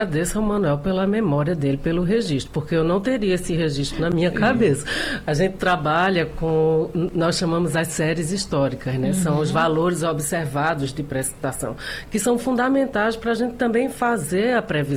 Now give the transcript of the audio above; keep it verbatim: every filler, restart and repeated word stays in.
Agradeço ao Manuel pela memória dele, pelo registro, porque eu não teria esse registro na minha cabeça. A gente trabalha com, nós chamamos as séries históricas, né? Uhum. São os valores observados de precipitação, que são fundamentais para a gente também fazer a previsão.